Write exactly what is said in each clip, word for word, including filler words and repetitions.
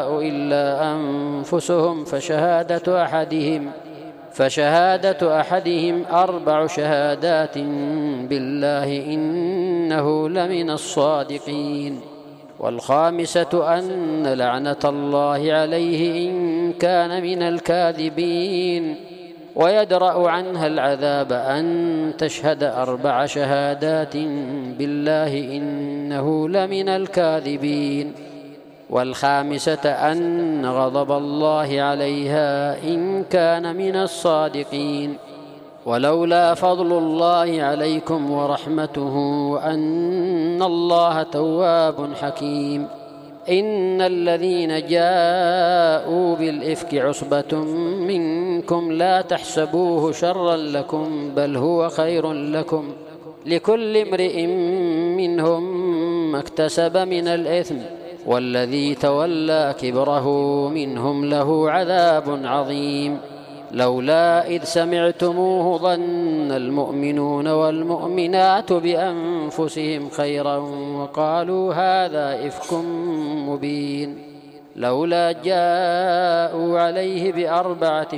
إلا أنفسهم فشهادة أحدهم فشهادة أحدهم أربع شهادات بالله إنه لمن الصادقين. والخامسة أن لعنة الله عليه إن كان من الكاذبين. ويدرأ عنها العذاب أن تشهد أربع شهادات بالله إنه لمن الكاذبين. والخامسة أن غضب الله عليها إن كان من الصادقين. ولولا فضل الله عليكم ورحمته وأن الله تواب حكيم. إن الذين جاءوا بالإفك عصبة منكم لا تحسبوه شرا لكم بل هو خير لكم لكل امرئ منهم ما اكتسب من الإثم والذي تولى كبره منهم له عذاب عظيم. لولا إذ سمعتموه ظن المؤمنون والمؤمنات بأنفسهم خيرا وقالوا هذا إفك مبين. لولا جاءوا عليه بأربعة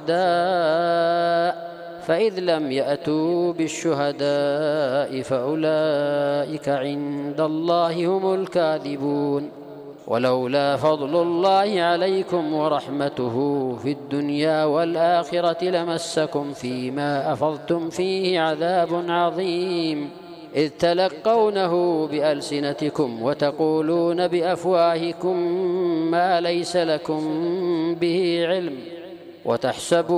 شهداء فإذ لم يأتوا بالشهداء فأولئك عند الله هم الكاذبون. ولولا فضل الله عليكم ورحمته في الدنيا والآخرة لمسكم فيما أفضتم فيه عذاب عظيم إذ تلقونه بألسنتكم وتقولون بأفواهكم ما ليس لكم به علم وتحسبون